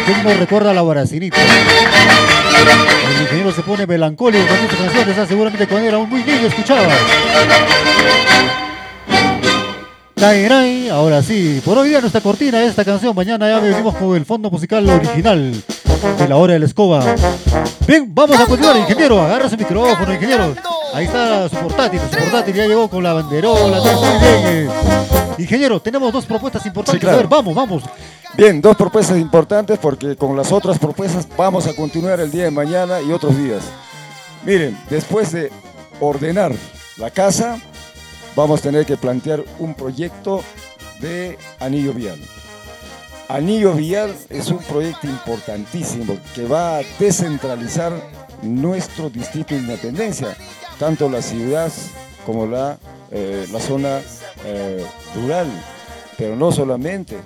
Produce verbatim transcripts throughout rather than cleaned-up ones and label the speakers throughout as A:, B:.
A: ¿Quién nos recuerda a la Baracinita? El ingeniero se pone melancólico con esta canción, esa seguramente cuando era muy niño escuchaba. Ahora sí, por hoy día nuestra cortina es esta canción, mañana ya venimos con el fondo musical original de La Hora de la Escoba. Bien, vamos a continuar, ingeniero, agarra su micrófono, ingeniero. Ahí está su portátil, su portátil ya llegó con la banderola, todo muy bien. Eh. Ingeniero, tenemos dos propuestas importantes, sí, claro. A ver, vamos, vamos.
B: Bien, dos propuestas importantes porque con las otras propuestas vamos a continuar el día de mañana y otros días. Miren, después de ordenar la casa, vamos a tener que plantear un proyecto de anillo vial. Anillo vial es un proyecto importantísimo que va a descentralizar nuestro distrito de Independencia, tanto la ciudad como la, eh, la zona eh, rural, pero no solamente.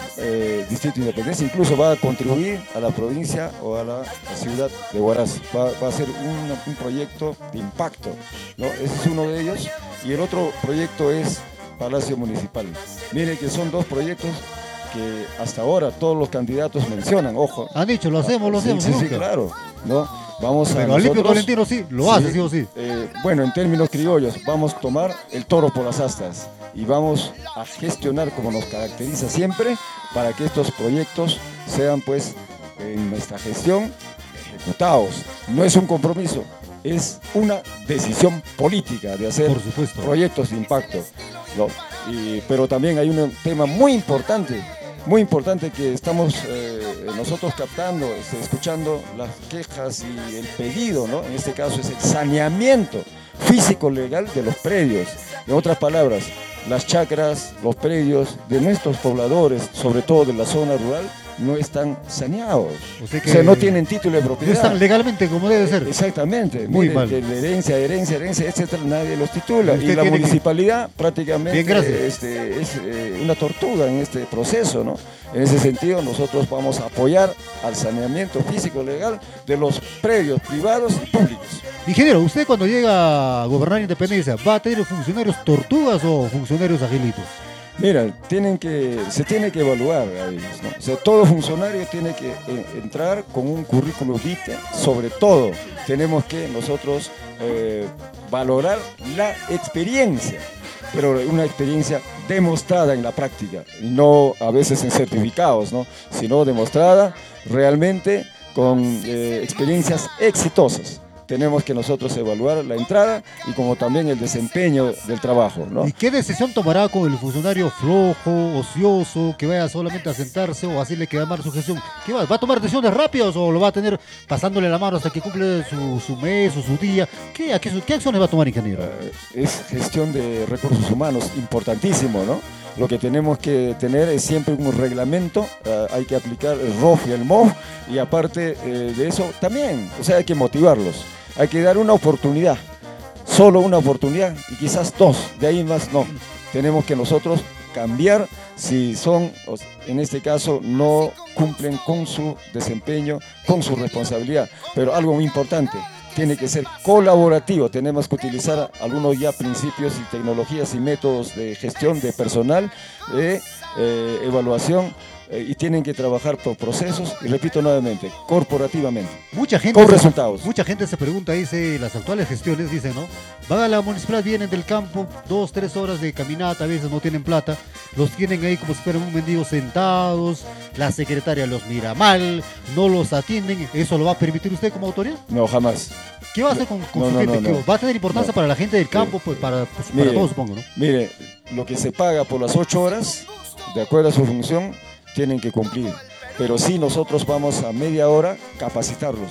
B: Eh, Distrito de Independencia, incluso va a contribuir a la provincia o a la, la ciudad de Huaraz. Va, va a ser un, un proyecto de impacto, ¿no? Ese es uno de ellos. Y el otro proyecto es Palacio Municipal. Miren que son dos proyectos que hasta ahora todos los candidatos mencionan, ojo.
A: Han dicho, lo hacemos, lo
B: sí,
A: hacemos.
B: Sí, sí, claro, ¿no? Vamos a
A: Pero Alipio Tolentino sí, lo sí, hace, sí o sí.
B: Eh, bueno, en términos criollos, vamos a tomar el toro por las astas y vamos a gestionar como nos caracteriza siempre para que estos proyectos sean, pues, en nuestra gestión ejecutados. No es un compromiso, es una decisión política de hacer
A: por supuesto.
B: Proyectos de impacto, ¿no? Y, pero también hay un tema muy importante, muy importante que estamos eh, nosotros captando, este, escuchando las quejas y el pedido, ¿no? En este caso es el saneamiento físico-legal de los predios. En otras palabras, las chacras, los predios de nuestros pobladores, sobre todo de la zona rural, no están saneados. O sea, que o sea, no tienen título de propiedad.
A: No están legalmente como debe ser.
B: Exactamente.
A: Muy
B: Miren,
A: mal.
B: De herencia, herencia, herencia, etcétera, nadie los titula. Y la municipalidad que... prácticamente
A: Bien,
B: este, es eh, una tortuga en este proceso, ¿no? En ese sentido, nosotros vamos a apoyar al saneamiento físico legal de los predios privados y públicos.
A: Ingeniero, usted cuando llega a gobernar Independencia, ¿va a tener funcionarios tortugas o funcionarios agilitos?
B: Mira, tienen que, se tiene que evaluar a ellos, ¿no? O sea, todo funcionario tiene que eh, entrar con un currículum vitae. Sobre todo, tenemos que nosotros eh, valorar la experiencia, pero una experiencia demostrada en la práctica, y no a veces en certificados, ¿no? Sino demostrada realmente con eh, experiencias exitosas. Tenemos que nosotros evaluar la entrada y como también el desempeño del trabajo, ¿no?
A: ¿Y qué decisión tomará con el funcionario flojo, ocioso, que vaya solamente a sentarse o así le queda mal su gestión? ¿Qué va? ¿Va a tomar decisiones rápidas o lo va a tener pasándole la mano hasta que cumple su, su mes o su día? ¿Qué, qué, qué acciones va a tomar, ingeniero?
B: Uh, es gestión de recursos humanos, importantísimo, ¿no? Lo que tenemos que tener es siempre un reglamento, uh, hay que aplicar el R O F y el M O F, y aparte eh, de eso también, o sea, hay que motivarlos. Hay que dar una oportunidad, solo una oportunidad y quizás dos, de ahí más no. Tenemos que nosotros cambiar si son, en este caso, no cumplen con su desempeño, con su responsabilidad. Pero algo muy importante, tiene que ser colaborativo, tenemos que utilizar algunos ya principios y tecnologías y métodos de gestión de personal, de eh, evaluación, y tienen que trabajar por procesos, y repito nuevamente, corporativamente,
A: mucha gente
B: con
A: se,
B: resultados.
A: Mucha gente se pregunta, dice, las actuales gestiones dicen, ¿no? Van a la municipalidad, vienen del campo, dos, tres horas de caminata, a veces no tienen plata, los tienen ahí como si fueran un mendigo sentados, la secretaria los mira mal, no los atienden, ¿eso lo va a permitir usted como autoridad?
B: No, jamás.
A: ¿Qué va a hacer con, con
B: no,
A: su
B: no,
A: gente?
B: No, no.
A: ¿Va a tener importancia no. para la gente del campo, pues, para, pues, para
B: mire,
A: todos, supongo, ¿no?
B: Mire, lo que se paga por las ocho horas, de acuerdo a su función, tienen que cumplir, pero sí nosotros vamos a media hora capacitarlos.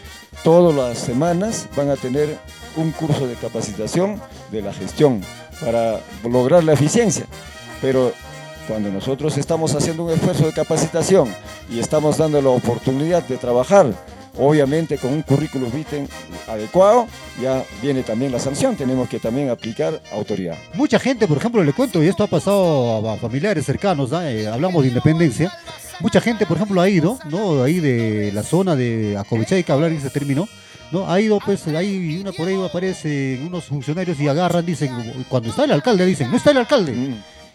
B: Todas las semanas van a tener un curso de capacitación de la gestión para lograr la eficiencia, pero cuando nosotros estamos haciendo un esfuerzo de capacitación y estamos dando la oportunidad de trabajar, obviamente con un currículum vitae adecuado, ya viene también la sanción, tenemos que también aplicar autoridad.
A: Mucha gente, por ejemplo, le cuento, y esto ha pasado a familiares cercanos, ¿no? eh, hablamos de Independencia, mucha gente, por ejemplo, ha ido, ¿no? Ahí de la zona de Acobechaica, hablar en ese término, ¿no? Ha ido, pues, ahí una por ahí aparecen unos funcionarios y agarran, dicen, cuando está el alcalde, dicen, no está el alcalde. Mm.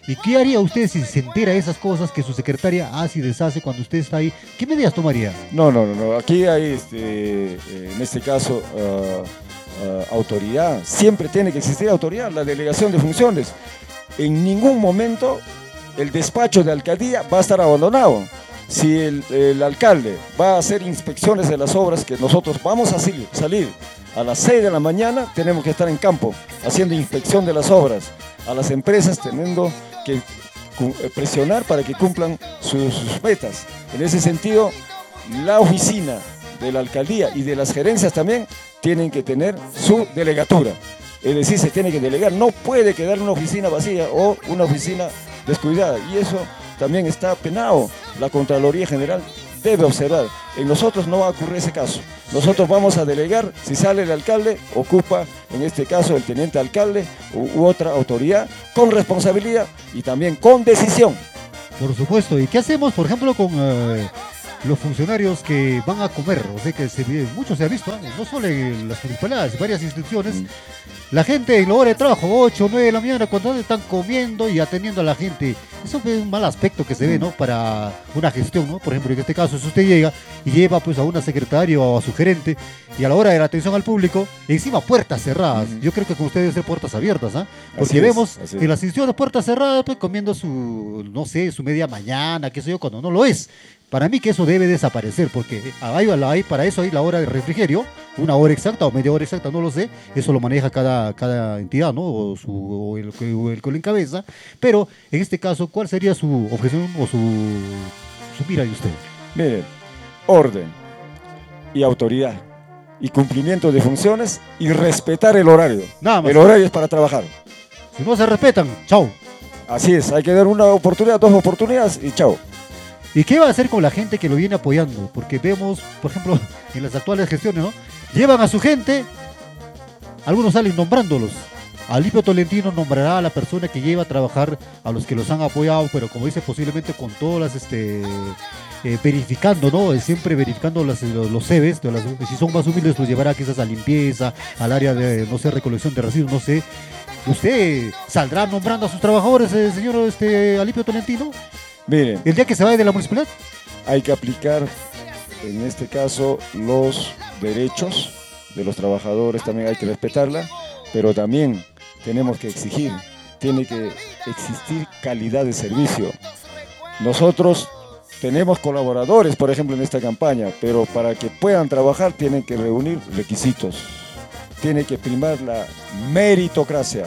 A: ¿Y qué haría usted si se entera de esas cosas que su secretaria hace y deshace cuando usted está ahí? ¿Qué medidas tomaría?
B: No, no, no, no. Aquí hay, este, en este caso, uh, uh, autoridad. Siempre tiene que existir autoridad, la delegación de funciones. En ningún momento el despacho de alcaldía va a estar abandonado. Si el, el alcalde va a hacer inspecciones de las obras, que nosotros vamos a salir, salir a las seis de la mañana, tenemos que estar en campo haciendo inspección de las obras. A las empresas teniendo que presionar para que cumplan sus, sus metas. En ese sentido, la oficina de la alcaldía y de las gerencias también tienen que tener su delegatura. Es decir, se tiene que delegar, no puede quedar una oficina vacía o una oficina descuidada, y eso también está penado. La Contraloría General debe observar. En nosotros no va a ocurrir ese caso. Nosotros vamos a delegar, si sale el alcalde, ocupa, en este caso, el teniente alcalde u, u otra autoridad con responsabilidad y también con decisión.
A: Por supuesto. ¿Y qué hacemos, por ejemplo, con eh, los funcionarios que van a comer? O sea, que se, mucho se ha visto, ¿eh? No solo en las municipalidades, en varias instituciones. Mm. La gente en la hora de trabajo, ocho, nueve de la mañana, cuando están comiendo y atendiendo a la gente. Eso es un mal aspecto que se ve, ¿no? Para una gestión, ¿no? Por ejemplo, en este caso, si usted llega y lleva pues a una secretaria o a su gerente, y a la hora de la atención al público, encima puertas cerradas. Mm. Yo creo que con ustedes deben ser puertas abiertas, ¿ah? ¿eh? Porque vemos es, en las instituciones puertas cerradas, pues comiendo su, no sé, su media mañana, qué sé yo, cuando no lo es. Para mí que eso debe desaparecer, porque hay, hay, para eso hay la hora de refrigerio, una hora exacta o media hora exacta, no lo sé, eso lo maneja cada, cada entidad, ¿no? O, su, o el, o el que lo encabeza, pero en este caso, ¿cuál sería su objeción o su, su mira de usted?
B: Miren, orden y autoridad y cumplimiento de funciones y respetar el horario.
A: Nada más.
B: El horario es para trabajar.
A: Si no se respetan, chao.
B: Así es, hay que dar una oportunidad, dos oportunidades y chao.
A: ¿Y qué va a hacer con la gente que lo viene apoyando? Porque vemos, por ejemplo, en las actuales gestiones, ¿no? Llevan a su gente, algunos salen nombrándolos. Alipio Tolentino nombrará a la persona que lleva a trabajar a los que los han apoyado, pero como dice, posiblemente con todas las, este, eh, verificando, ¿no? Siempre verificando las, los, los C Vs, las, si son más humildes, los llevará quizás a limpieza, al área de, no sé, recolección de residuos, no sé. ¿Usted saldrá nombrando a sus trabajadores, eh, señor este, Alipio Tolentino?
B: Miren,
A: el día que se vaya de la municipalidad,
B: hay que aplicar, en este caso, los derechos de los trabajadores, también hay que respetarla, pero también tenemos que exigir, tiene que existir calidad de servicio. Nosotros tenemos colaboradores, por ejemplo, en esta campaña, pero para que puedan trabajar tienen que reunir requisitos, tiene que primar la meritocracia.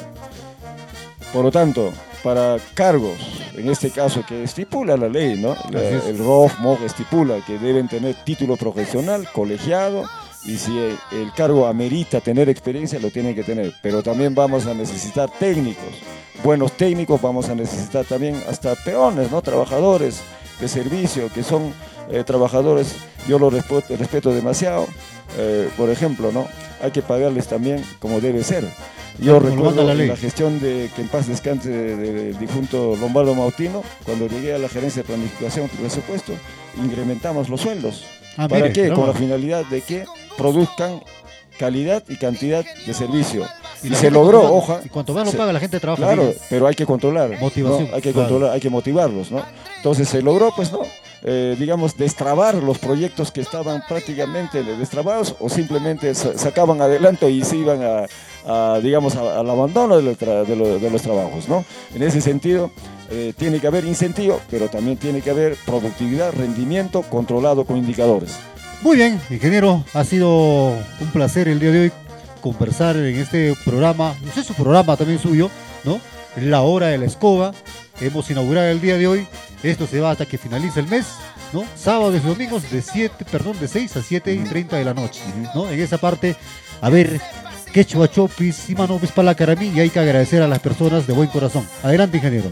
B: Por lo tanto, para cargos, en este caso que estipula la ley, ¿no? La, el R O F, M O G estipula que deben tener título profesional, colegiado, y si el, el cargo amerita tener experiencia, lo tienen que tener. Pero también vamos a necesitar técnicos, buenos técnicos, vamos a necesitar también hasta peones, ¿no? Trabajadores de servicio, que son eh, trabajadores, yo los respeto, respeto demasiado, eh, por ejemplo, ¿no? Hay que pagarles también como debe ser. Yo recuerdo la, la gestión de que en paz descanse del difunto Lombardo Mautino, cuando llegué a la gerencia de planificación y presupuesto, incrementamos los sueldos. Ah, ¿Para mire, qué? No. Con la finalidad de que produzcan calidad y cantidad de servicio. Y, y se logró,
A: cuanto,
B: ojo.
A: Y cuanto más lo paga, la gente trabaja.
B: Claro,
A: bien.
B: Pero hay que controlar.
A: Motivación.
B: ¿no? Hay que
A: claro.
B: controlar, hay que motivarlos, ¿no? Entonces se logró, pues, ¿no? Eh, digamos, destrabar los proyectos que estaban prácticamente destrabados o simplemente sacaban adelante y se iban a, a digamos, a, al abandono de los, de, los, de los trabajos, ¿no? En ese sentido, eh, tiene que haber incentivo, pero también tiene que haber productividad, rendimiento controlado con indicadores.
A: Muy bien, ingeniero, ha sido un placer el día de hoy conversar en este programa, no sé, su programa también suyo, ¿no? La hora de la escoba. Hemos inaugurado el día de hoy. Esto se va hasta que finalice el mes, ¿no? Sábados y domingos de siete, perdón, de seis a siete y treinta de la noche, ¿no? En esa parte, a ver, qué chuachopis y manopis para la caramí, y hay que agradecer a las personas de buen corazón. Adelante, ingeniero.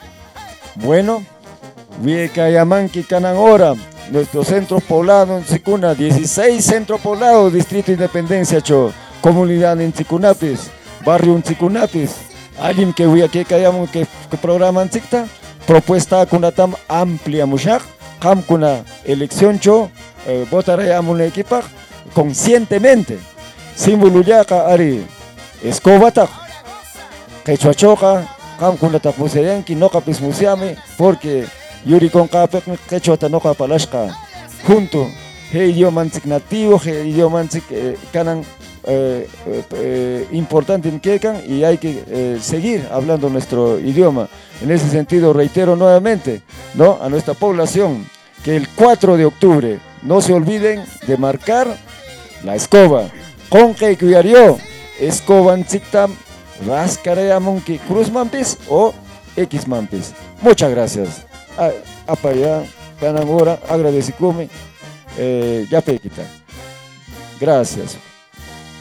B: Bueno, Viecayamanqui Canangora, nuestro centro poblado en Ticuna, dieciséis centros poblados, Distrito Independencia, cho, comunidad en Ticunapis, barrio en Ticunapis. Alguien que voy aquí callamos que programa en Ticta, propuesta con una tan amplia mushak, ham con una elección cho, eh, votaremos un equipo conscientemente, símbolo ya ari escobata, quechuachoca, qamkuna tapusayanki noqapis musyami porque yuri konqapikmi qhichwata noqa palashqa junto he idiomanchik nativo he idiomanchik eh, kanan eh, eh, importante en quecan y hay que eh, seguir hablando nuestro idioma. En ese sentido reitero nuevamente, ¿no?, a nuestra población que el cuatro de octubre no se olviden de marcar la escoba. Conque cuidario, escoban chictam, rascareamonki cruz mampis o X mampis. Muchas gracias. Apa ya, ganan hora, agradecicome, eh, ya pequita. Gracias.